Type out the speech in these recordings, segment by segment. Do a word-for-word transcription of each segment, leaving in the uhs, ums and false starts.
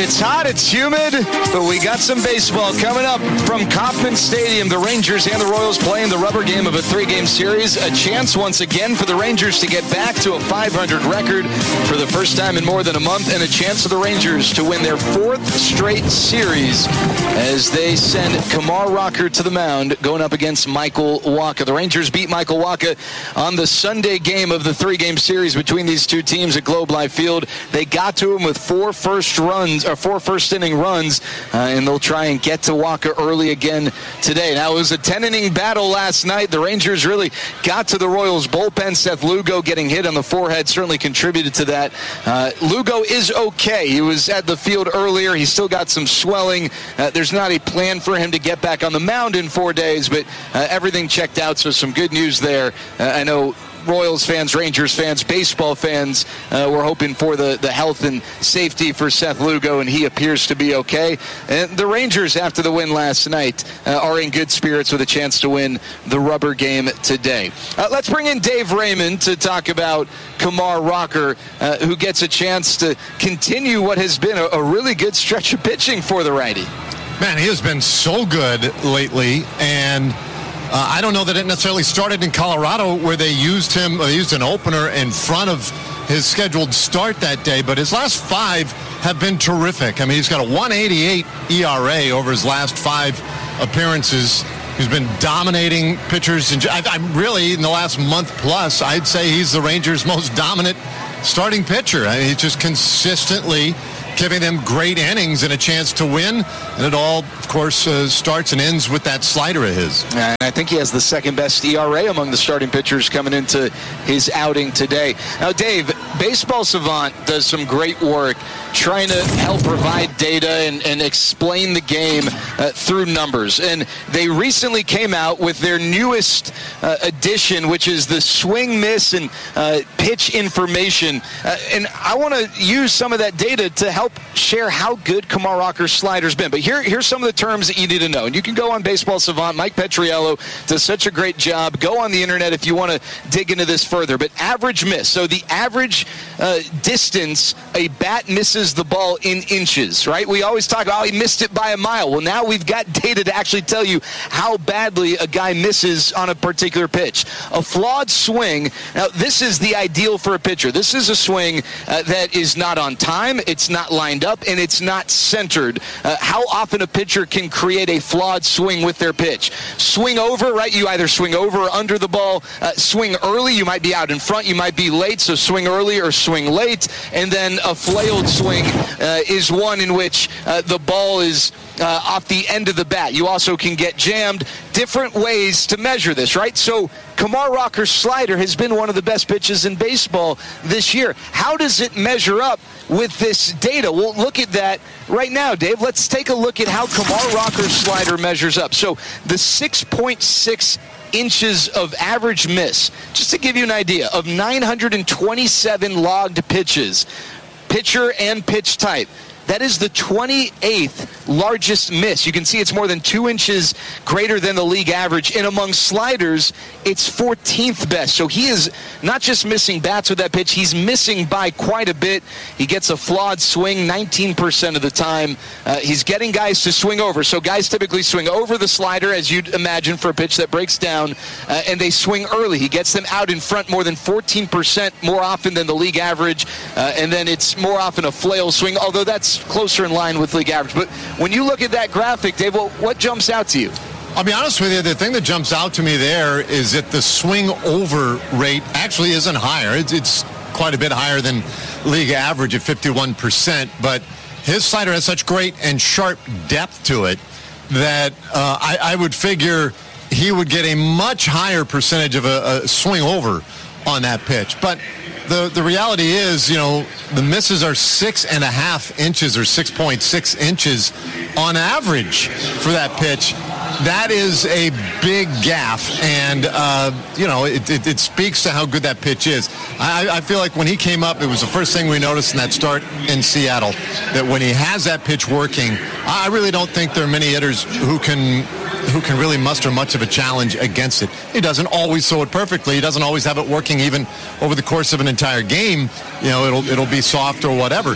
It's hot, it's humid, but we got some baseball coming up from Kauffman Stadium. The Rangers and the Royals playing the rubber game of a three-game series. A chance once again for the Rangers to get back to a five hundred record for the first time in more than a month, and a chance for the Rangers to win their fourth straight series as they send Kumar Rocker to the mound going up against Michael Wacha. The Rangers beat Michael Wacha on the Sunday game of the three-game series between these two teams at Globe Life Field. They got to him with four first runs, or four first-inning runs, uh, and they'll try and get to Wacha early again today. Now, it was a ten-inning battle last night. The Rangers really got to the Royals' bullpen. Seth Lugo getting hit on the forehead certainly contributed to that. Uh, Lugo is okay. He was at the field earlier. He's still got some swelling. Uh, there's not a plan for him to get back on the mound in four days, but uh, everything checked out, so some good news there. Uh, I know Royals fans, Rangers fans, baseball fans uh, were hoping for the, the health and safety for Seth Lugo, and he appears to be okay. And the Rangers, after the win last night, uh, are in good spirits with a chance to win the rubber game today. Uh, let's bring in Dave Raymond to talk about Kumar Rocker, uh, who gets a chance to continue what has been a, a really good stretch of pitching for the righty. Man, he has been so good lately, and Uh, I don't know that it necessarily started in Colorado where they used him, they used an opener in front of his scheduled start that day, but his last five have been terrific. I mean, he's got a one eighty-eight E R A over his last five appearances. He's been dominating pitchers. And I, I'm really, in the last month plus, I'd say he's the Rangers' most dominant starting pitcher. I mean, he's just consistently giving them great innings and a chance to win. And it all, of course, uh, starts and ends with that slider of his. And I think he has the second best E R A among the starting pitchers coming into his outing today. Now, Dave, Baseball Savant does some great work trying to help provide data and, and explain the game uh, through numbers. And they recently came out with their newest uh, edition, which is the swing, miss, and uh, pitch information. Uh, and I want to use some of that data to help share how good Kumar Rocker's slider's been. But here, here's some of the terms that you need to know. And you can go on Baseball Savant. Mike Petriello does such a great job. Go on the internet if you want to dig into this further. But average miss. So the average uh, distance a bat misses the ball in inches, right? We always talk about, oh, he missed it by a mile. Well, now we've got data to actually tell you how badly a guy misses on a particular pitch. A flawed swing. Now, this is the ideal for a pitcher. This is a swing uh, that is not on time. It's not lined up, and it's not centered. Uh, how often a pitcher can create a flawed swing with their pitch? Swing over, right? You either swing over or under the ball. Uh, swing early, you might be out in front. You might be late, so swing early or swing late. And then a flailed swing uh, is one in which uh, the ball is uh, off the end of the bat. You also can get jammed. Different ways to measure this, right? So Kumar Rocker's slider has been one of the best pitches in baseball this year. How does it measure up with this data? Well, look at that right now, Dave. Let's take a look at how Kumar Rocker's slider measures up. So the six point six inches of average miss, just to give you an idea, of nine hundred twenty-seven logged pitches, pitcher and pitch type. That is the twenty-eighth largest miss. You can see it's more than two inches greater than the league average. And among sliders, it's fourteenth best. So he is not just missing bats with that pitch, he's missing by quite a bit. He gets a flawed swing nineteen percent of the time. Uh, he's getting guys to swing over. So guys typically swing over the slider, as you'd imagine, for a pitch that breaks down, uh, and they swing early. He gets them out in front more than fourteen percent more often than the league average. Uh, and then it's more often a flail swing, although that's closer in line with league average. But when you look at that graphic, Dave, well, what jumps out to you? I'll be honest with you, the thing that jumps out to me there is that the swing over rate actually isn't higher. It's, it's quite a bit higher than league average at fifty-one percent, but his slider has such great and sharp depth to it that uh, I, I would figure he would get a much higher percentage of a, a swing over on that pitch. But The the reality is, you know, the misses are six and a half inches or six point six inches on average for that pitch. That is a big gaff, and, uh, you know, it, it, it speaks to how good that pitch is. I, I feel like when he came up, it was the first thing we noticed in that start in Seattle, that when he has that pitch working, I really don't think there are many hitters who can who can really muster much of a challenge against it. He doesn't always throw it perfectly. He doesn't always have it working even over the course of an entire game. You know, it'll it'll be soft or whatever.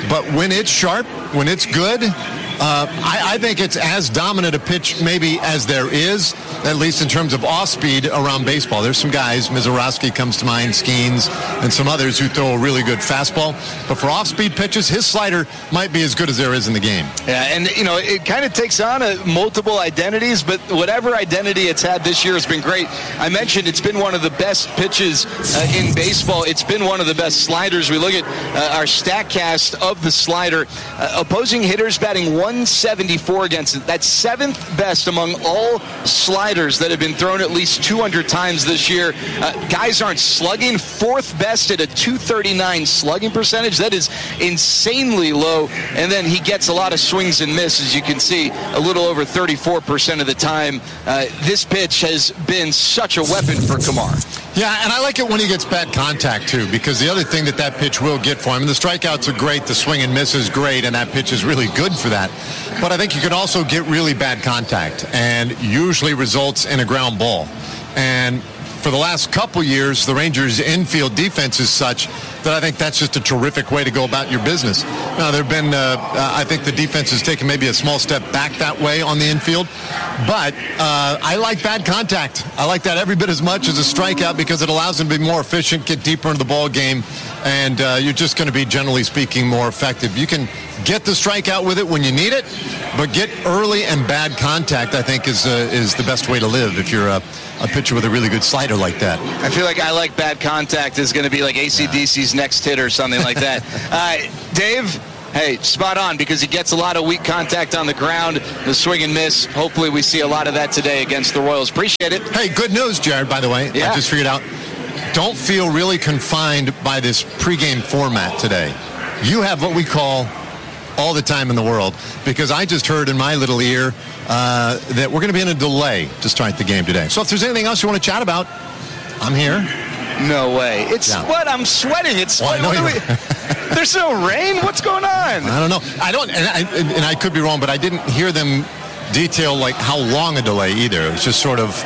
But when it's sharp, when it's good, uh, I, I think it's as dominant a pitch maybe as there is, at least in terms of off-speed around baseball. There's some guys, Mizorowski comes to mind, Skeens, and some others who throw a really good fastball. But for off-speed pitches, his slider might be as good as there is in the game. Yeah, and, you know, it kind of takes on a, multiple identities, but whatever identity it's had this year has been great. I mentioned it's been one of the best pitches uh, in baseball. It's been one of the best sliders. We look at uh, our StatCast of the slider. Uh, opposing hitters batting one seventy-four against it. That's seventh best among all sliders that have been thrown at least two hundred times this year. Uh, guys aren't slugging. Fourth best at a two thirty-nine slugging percentage. That is insanely low. And then he gets a lot of swings and misses. You can see a little over thirty-four percent of the time. Uh, this pitch has been such a weapon for Kumar. Yeah, and I like it when he gets bad contact, too, because the other thing that that pitch will get for him, and the strikeouts are great, the swing and miss is great, and that pitch is really good for that. But I think you can also get really bad contact, and usually results in a ground ball. And for the last couple years, the Rangers' infield defense is such that I think that's just a terrific way to go about your business. Now, there have been, uh, uh, I think the defense has taken maybe a small step back that way on the infield, but uh, I like bad contact. I like that every bit as much as a strikeout because it allows them to be more efficient, get deeper into the ball game, and uh, you're just going to be, generally speaking, more effective. You can get the strikeout with it when you need it, but get early and bad contact, I think, is uh, is the best way to live if you're a, a pitcher with a really good slider like that. I feel like I like bad contact is going to be like A C D C's next hit or something like that. uh, Dave, hey, spot on because he gets a lot of weak contact on the ground, the swing and miss. Hopefully we see a lot of that today against the Royals. Appreciate it. Hey, good news, Jared, by the way. Yeah. I just figured out. Don't feel really confined by this pregame format today. You have what we call all the time in the world, because I just heard in my little ear uh, that we're going to be in a delay to start the game today. So if there's anything else you want to chat about, I'm here. No way. It's Yeah. what? I'm sweating. It's Well, I know what you- do we- There's no rain? What's going on? I don't know. I don't, and I, and I could be wrong, but I didn't hear them detail like how long a delay either. It was just sort of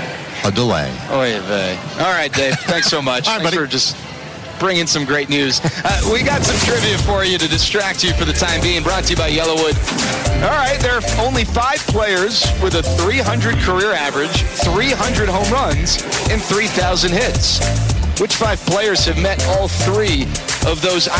a delay. Oy vey. All right, Dave. Thanks so much. All right, Thanks buddy. for just bringing some great news. Uh, we got some trivia for you to distract you for the time being, brought to you by Yellowwood. All right, there are only five players with a three hundred career average, three hundred home runs, and three thousand hits. Which five players have met all three of those